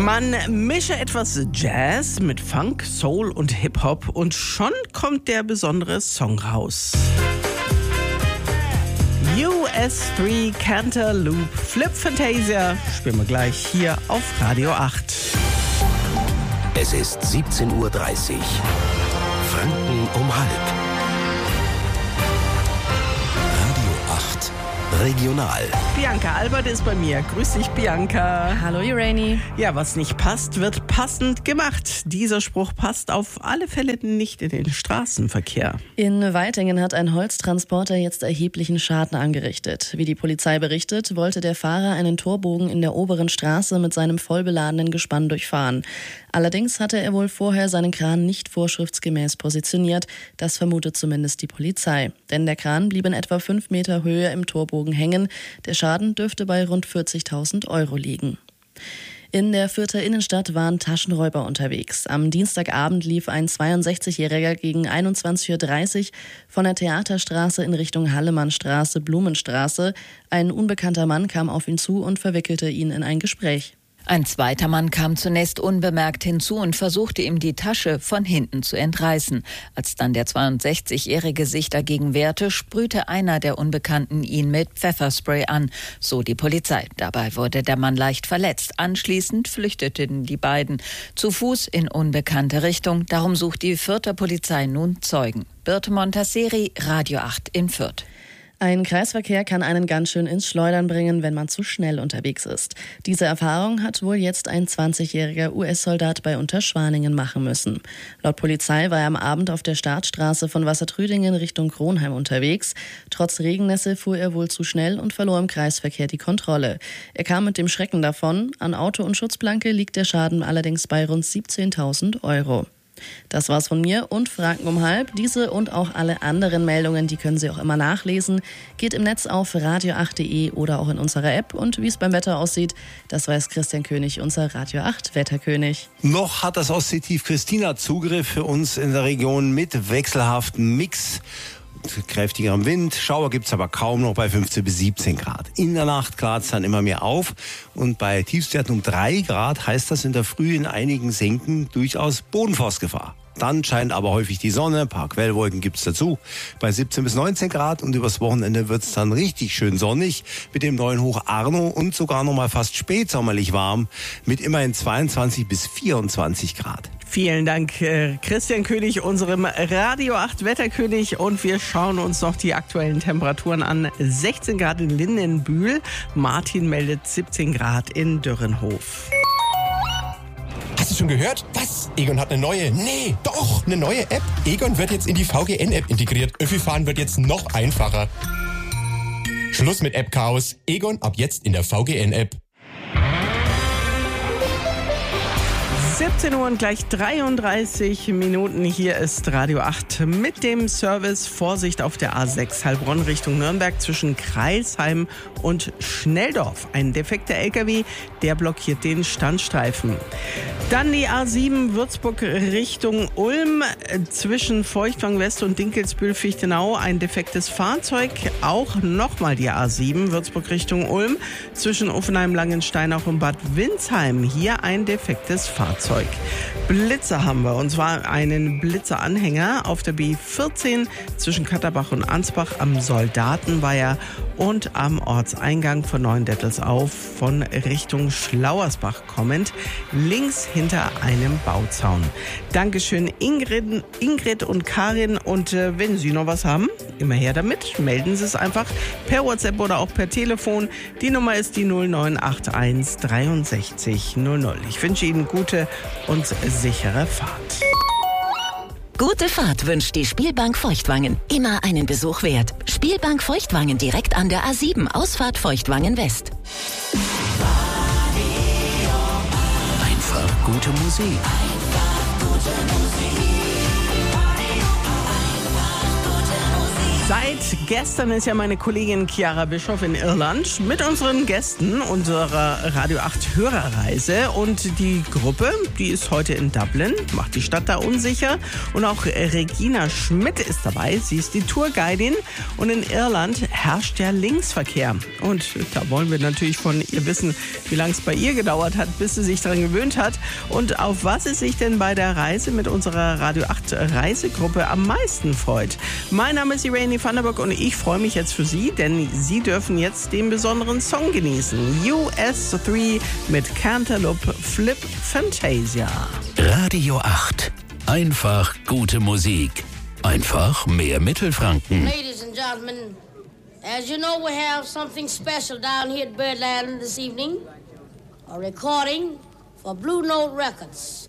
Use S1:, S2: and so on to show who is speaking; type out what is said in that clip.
S1: Man mische etwas Jazz mit Funk, Soul und Hip-Hop und schon kommt der besondere Song raus. US3 Cantaloupe Flip Fantasia spielen wir gleich hier auf Radio 8.
S2: Es ist 17:30 Uhr. Franken um halb. Radio 8 Regional.
S1: Bianca Albert ist bei mir. Grüß dich, Bianca.
S3: Hallo, Irene.
S1: Ja, was nicht passt, wird passend gemacht. Dieser Spruch passt auf alle Fälle nicht in den Straßenverkehr.
S3: In Weitingen hat ein Holztransporter jetzt erheblichen Schaden angerichtet. Wie die Polizei berichtet, wollte der Fahrer einen Torbogen in der oberen Straße mit seinem vollbeladenen Gespann durchfahren. Allerdings hatte er wohl vorher seinen Kran nicht vorschriftsgemäß positioniert. Das vermutet zumindest die Polizei. Denn der Kran blieb in etwa 5 Meter Höhe im Torbogen hängen. Der Schaden dürfte bei rund 40.000 Euro liegen. In der Fürther Innenstadt waren Taschenräuber unterwegs. Am Dienstagabend lief ein 62-Jähriger gegen 21:30 Uhr von der Theaterstraße in Richtung Hallemannstraße, Blumenstraße. Ein unbekannter Mann kam auf ihn zu und verwickelte ihn in ein Gespräch.
S4: Ein zweiter Mann kam zunächst unbemerkt hinzu und versuchte ihm die Tasche von hinten zu entreißen. Als dann der 62-Jährige sich dagegen wehrte, sprühte einer der Unbekannten ihn mit Pfefferspray an, so die Polizei. Dabei wurde der Mann leicht verletzt. Anschließend flüchteten die beiden zu Fuß in unbekannte Richtung. Darum sucht die Fürther Polizei nun Zeugen. Birte Montasseri, Radio 8 in Fürth.
S3: Ein Kreisverkehr kann einen ganz schön ins Schleudern bringen, wenn man zu schnell unterwegs ist. Diese Erfahrung hat wohl jetzt ein 20-jähriger US-Soldat bei Unterschwaningen machen müssen. Laut Polizei war er am Abend auf der Startstraße von Wassertrüdingen Richtung Kronheim unterwegs. Trotz Regennässe fuhr er wohl zu schnell und verlor im Kreisverkehr die Kontrolle. Er kam mit dem Schrecken davon. An Auto und Schutzblanke liegt der Schaden allerdings bei rund 17.000 Euro. Das war's von mir und Franken um halb. Diese und auch alle anderen Meldungen, die können Sie auch immer nachlesen. Geht im Netz auf radio8.de oder auch in unserer App. Und wie es beim Wetter aussieht, das weiß Christian König, unser Radio 8 Wetterkönig.
S5: Noch hat das Ostseetief Christina Zugriff für uns in der Region mit wechselhaftem Mix. Kräftigerem Wind, Schauer gibt's aber kaum noch bei 15 bis 17 Grad. In der Nacht klart es dann immer mehr auf und bei Tiefstwerten um 3 Grad heißt das in der Früh in einigen Senken durchaus Bodenfrostgefahr. Dann scheint aber häufig die Sonne, ein paar Quellwolken gibt's dazu. Bei 17 bis 19 Grad und übers Wochenende wird's dann richtig schön sonnig mit dem neuen Hoch Arno und sogar noch mal fast spätsommerlich warm mit immerhin 22 bis 24 Grad.
S1: Vielen Dank, Christian König, unserem Radio 8 Wetterkönig. Und wir schauen uns noch die aktuellen Temperaturen an. 16 Grad in Lindenbühl. Martin meldet 17 Grad in Dürrenhof.
S6: Hast du schon gehört? Was? Egon hat eine neue? Nee, doch, eine neue App. Egon wird jetzt in die VGN-App integriert. Öffi-Fahren wird jetzt noch einfacher. Schluss mit App-Chaos. Egon ab jetzt in der VGN-App.
S1: 17 Uhr und gleich 33 Minuten. Hier ist Radio 8 mit dem Service. Vorsicht auf der A6 Heilbronn Richtung Nürnberg zwischen Crailsheim und Schnelldorf. Ein defekter LKW, der blockiert den Standstreifen. Dann die A7 Würzburg Richtung Ulm zwischen Feuchtwang West und Dinkelsbühl-Fichtenau. Ein defektes Fahrzeug. Auch nochmal die A7 Würzburg Richtung Ulm zwischen Uffenheim-Langensteinach und Bad Windsheim. Hier ein defektes Fahrzeug. Blitzer haben wir, und zwar einen Blitzeranhänger auf der B14 zwischen Katterbach und Ansbach am Soldatenweiher und am Ortseingang von Neuendettelsau von Richtung Schlauersbach kommend, links hinter einem Bauzaun. Dankeschön Ingrid und Karin, und wenn Sie noch was haben, immer her damit, melden Sie es einfach per WhatsApp oder auch per Telefon. Die Nummer ist die 0981 63 00. Ich wünsche Ihnen gute und sichere Fahrt.
S7: Gute Fahrt wünscht die Spielbank Feuchtwangen. Immer einen Besuch wert. Spielbank Feuchtwangen direkt an der A7, Ausfahrt Feuchtwangen West.
S2: Einfach gute Musik.
S1: Seit Gestern ist ja meine Kollegin Chiara Bischoff in Irland mit unseren Gästen unserer Radio 8 Hörerreise. Und die Gruppe, die ist heute in Dublin, macht die Stadt da unsicher. Und auch Regina Schmidt ist dabei. Sie ist die Tourguidin. Und in Irland herrscht der Linksverkehr. Und da wollen wir natürlich von ihr wissen, wie lange es bei ihr gedauert hat, bis sie sich daran gewöhnt hat. Und auf was es sich denn bei der Reise mit unserer Radio 8 Reisegruppe am meisten freut. Mein Name ist Irene Vanderburg und ich freue mich jetzt für Sie, denn Sie dürfen jetzt den besonderen Song genießen. US3 mit Cantaloupe Flip Fantasia.
S2: Radio 8. Einfach gute Musik. Einfach mehr Mittelfranken.
S8: Ladies and gentlemen, as you know, we have something special down here at Birdland this evening. A recording for Blue Note Records.